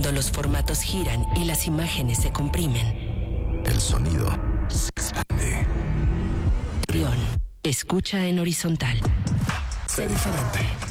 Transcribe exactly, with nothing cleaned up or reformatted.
Cuando los formatos giran y las imágenes se comprimen, el sonido se expande. Escucha en horizontal. Sé diferente.